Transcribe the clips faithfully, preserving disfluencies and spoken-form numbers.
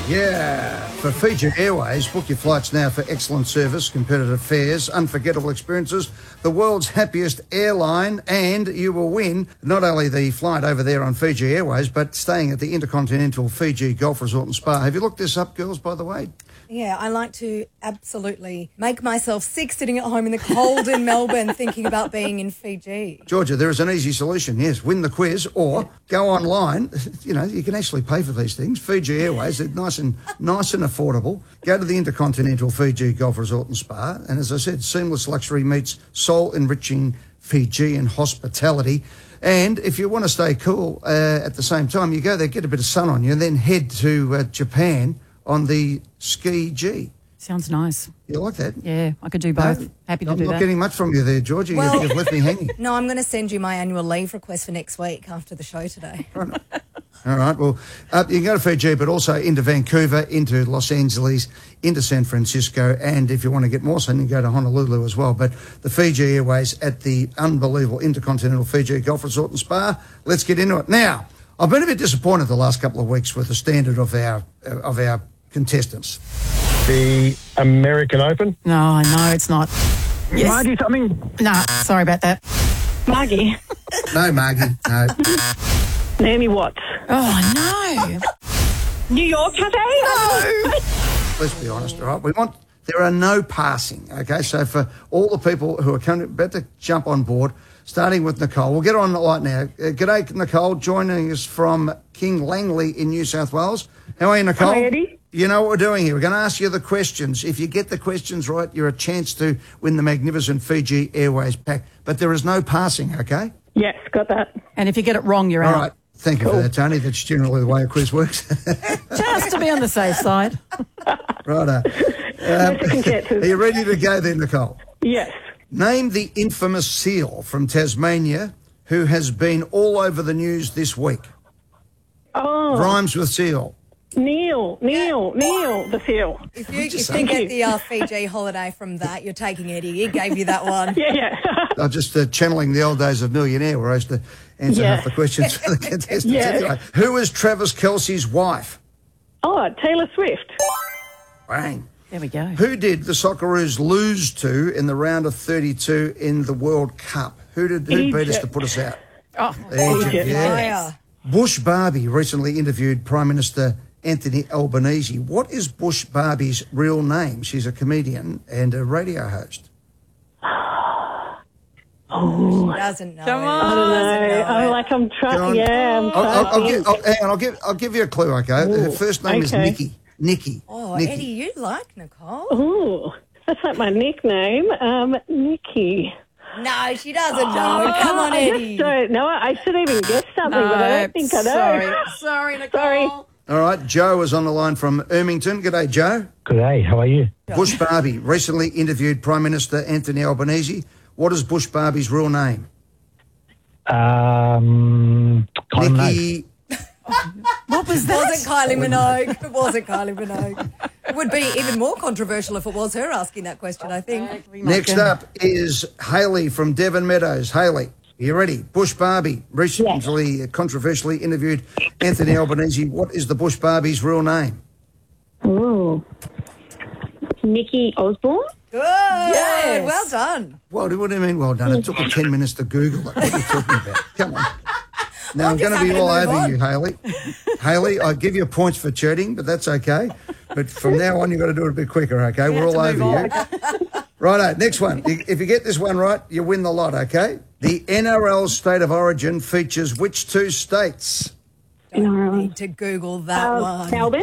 Yeah, for Fiji Airways, book your flights now for excellent service, competitive fares, unforgettable experiences, the world's happiest airline, and you will win not only the flight over there on Fiji Airways, but staying at the Intercontinental Fiji Golf Resort and Spa. Have you looked this up, girls, by the way? Yeah, I like to absolutely make myself sick sitting at home in the cold in Melbourne thinking about being in Fiji. Georgia, there is an easy solution, yes. Win the quiz or go online. You know, you can actually pay for these things. Fiji Airways, they're nice and nice and affordable. Go to the Intercontinental Fiji Golf Resort and Spa. And as I said, seamless luxury meets soul-enriching Fijian hospitality. And if you want to stay cool uh, at the same time, you go there, get a bit of sun on you, and then head to uh, Japan on the Ski G. Sounds nice. You like that? Yeah, I could do both. No, Happy to I'm do not that. getting much from you there, Georgie. Well- You've left me hanging. No, I'm going to send you my annual leave request for next week after the show today. Right. All right, well, uh, you can go to Fiji, but also into Vancouver, into Los Angeles, into San Francisco, and if you want to get more sun, you can go to Honolulu as well. But the Fiji Airways at the unbelievable Intercontinental Fiji Golf Resort and Spa. Let's get into it. Now, I've been a bit disappointed the last couple of weeks with the standard of our uh, of our contestants. The American Open. No, no, it's not. Yes. Margie something. Nah, sorry about that. Margie. No, Margie, no. Naomi Watts. Oh, no. New York Cafe? No. Let's be honest, all right? We want, there are no passing, okay? So for all the people who are coming, about to jump on board, starting with Nicole. We'll get on right now. Uh, g'day, Nicole, joining us from King Langley in New South Wales. How are you, Nicole? Hi, Eddie. You know what we're doing here. We're going to ask you the questions. If you get the questions right, you're a chance to win the magnificent Fiji Airways pack. But there is no passing, okay? Yes, got that. And if you get it wrong, you're All out. right. Thank you for that, Tony. That's generally the way a quiz works. Just to be on the safe side. Righto. That's a contestant. Are you ready to go then, Nicole? Yes. Name the infamous seal from Tasmania who has been all over the news this week. Oh, Rhymes with seal. Neil, Neil, Neil, the seal. If you, if Just you thank get you. the uh, Fiji holiday from that, you're taking Eddie. He gave you that one. Yeah, yeah. I'm just uh, channeling the old days of Millionaire where I used to answer Yeah. half the questions for the contestants. Yeah. Anyway, who is Travis Kelce's wife? Oh, Taylor Swift. Bang. There we go. Who did the Socceroos lose to in the round of thirty-two in the World Cup? Who did who beat us Egypt. to put us out? Oh, Egypt, Egypt. yeah. Fire. Bush Barbie recently interviewed Prime Minister Anthony Albanese. What is Bush Barbie's real name? She's a comedian and a radio host. Oh, Doesn't know. Come on. I don't Doesn't know. I'm it. like, I'm Go trying. on. Yeah, I'm I'll, I'll, trying. I'll, give, I'll, hang on, I'll, give, I'll give you a clue, okay? Her Ooh, first name is okay. Nikki. Nikki. Oh, Nikki. Eddie, you like Nicole? Ooh, that's like my nickname, um, Nikki. No, she doesn't know. Come on, I Eddie. just don't know. I should even guess something, but I don't think I know. Sorry, sorry, Nicole. Sorry. All right, Joe is on the line from Ermington. G'day, Joe. Good how are you? Bush Barbie recently interviewed Prime Minister Anthony Albanese. What is Bush Barbie's real name? Um, Kylie Minogue. Nikki. What was It that? wasn't Kylie Minogue. It wasn't Kylie Minogue. It would be even more controversial if it was her asking that question, I think. Next up is Hayley from Devon Meadows. Hayley, are you ready? Bush Barbie recently uh, controversially interviewed Anthony Albanese. What is the Bush Barbie's real name? Ooh. Nikki Osborne? Good. Yes. Well done. Well, what do you mean well done? It took me ten minutes to Google it. What are you talking about? Come on. Now, I'm, I'm just going to be happy to all move over on. you, Hayley. Hayley, I give you points for cheating, but that's okay. But from now on, you've got to do it a bit quicker, okay? We're all over you. Righto, next one. If you get this one right, you win the lot, okay? The N R L State of Origin features which two states? Don't need to Google that Uh, one. Melbourne?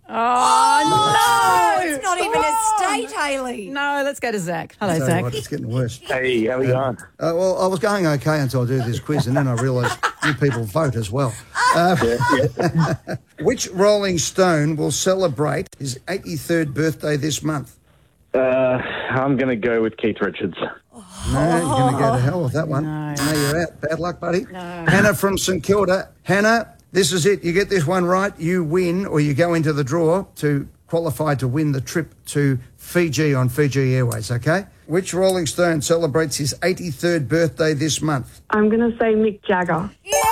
Oh, No, it's not even a state, Haley. no. Let's go to Zach. Hello, Tell you Zach. what, it's getting worse. Hey, how are you going? Uh, well, I was going okay until I do this quiz, and then I realised you people vote as well. Uh, which Rolling Stone will celebrate his eighty-third birthday this month? Uh, I'm going to go with Keith Richards. No, you're going to go to hell with that one. No. No, you're out. Bad luck, buddy. Hannah from St Kilda. Hannah, this is it. You get this one right, you win, or you go into the draw to qualify to win the trip to Fiji on Fiji Airways, okay? Which Rolling Stone celebrates his eighty-third birthday this month? I'm going to say Mick Jagger. Yeah!